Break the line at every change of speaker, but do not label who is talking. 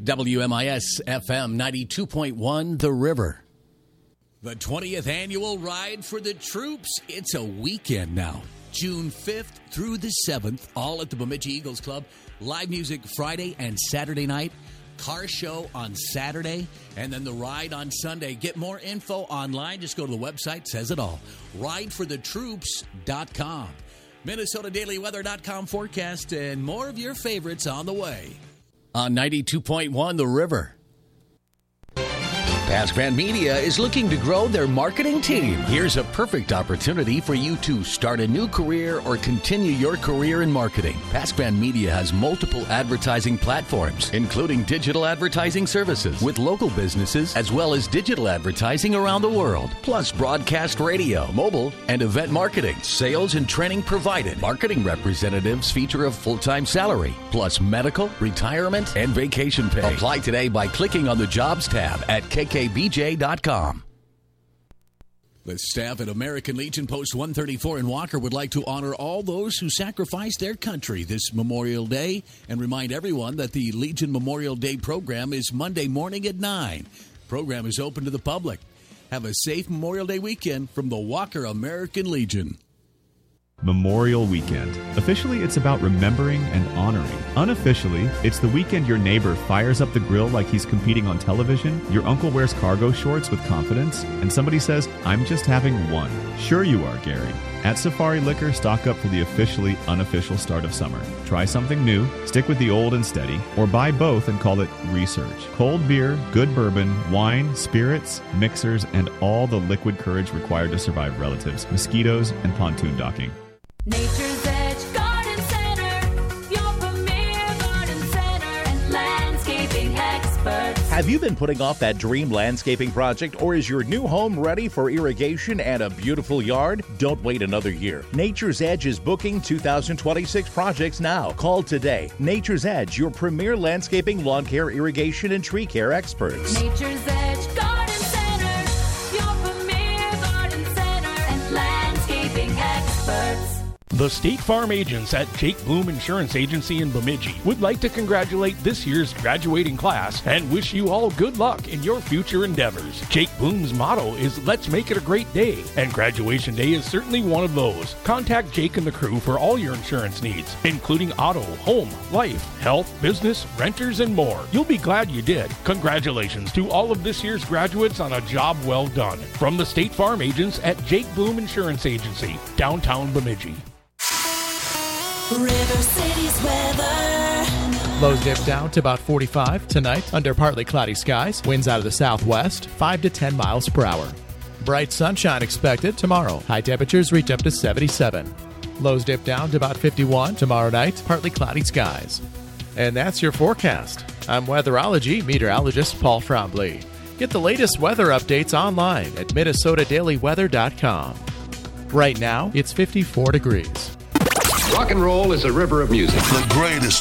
WMIS FM 92.1 The River. The 20th annual Ride for the Troops. It's a weekend now. June 5th through the 7th, all at the Bemidji Eagles Club. Live music Friday and Saturday night. Car show on Saturday, and then the ride on Sunday. Get more info online. Just go to the website. Says it all. RideForTheTroops.com. MinnesotaDailyWeather.com forecast and more of your favorites on the way. On 92.1 The River. Pascman Media is looking to grow their marketing team. Here's a perfect opportunity for you to start a new career or continue your career in marketing. Pascman Media has multiple advertising platforms, including digital advertising services with local businesses, as well as digital advertising around the world, plus broadcast radio, mobile, and event marketing. Sales and training provided. Marketing representatives feature a full-time salary, plus medical, retirement, and vacation pay. Apply today by clicking on the Jobs tab at KKBJ.com. The staff at American Legion Post 134 in Walker would like to honor all those who sacrificed their country this Memorial Day and remind everyone that the Legion Memorial Day program is Monday morning at 9. Program is open to the public. Have a safe Memorial Day weekend from the Walker American Legion.
Memorial Weekend. Officially, it's about remembering and honoring. Unofficially, it's the weekend your neighbor fires up the grill like he's competing on television, your uncle wears cargo shorts with confidence, and somebody says, "I'm just having one." Sure you are, Gary. At Safari Liquor, stock up for the officially unofficial start of summer. Try something new, stick with the old and steady, or buy both and call it research. Cold beer, good bourbon, wine, spirits, mixers, and all the liquid courage required to survive relatives, mosquitoes, and pontoon docking.
Nature's Edge Garden Center, your premier garden center and landscaping experts.
Have you been putting off that dream landscaping project, or is your new home ready for irrigation and a beautiful yard? Don't wait another year. Nature's Edge is booking 2026 projects now. Call today. Nature's Edge, your premier landscaping, lawn care, irrigation, and tree care experts.
Nature's Edge Garden Center, your premier garden center and landscaping experts.
The State Farm agents at Jake Bloom Insurance Agency in Bemidji would like to congratulate this year's graduating class and wish you all good luck in your future endeavors. Jake Bloom's motto is "Let's make it a great day," and graduation day is certainly one of those. Contact Jake and the crew for all your insurance needs, including auto, home, life, health, business, renters, and more. You'll be glad you did. Congratulations to all of this year's graduates on a job well done. From the State Farm agents at Jake Bloom Insurance Agency, downtown Bemidji.
River City's weather.
Lows dip down to about 45 tonight under partly cloudy skies. Winds out of the southwest, 5 to 10 miles per hour. Bright sunshine expected tomorrow. High temperatures reach up to 77. Lows dip down to about 51 tomorrow night. Partly cloudy skies. And that's your forecast. I'm weatherology meteorologist Paul Frombley. Get the latest weather updates online at MinnesotaDailyWeather.com. Right now, it's 54 degrees.
Rock and roll is a river of music.
The greatest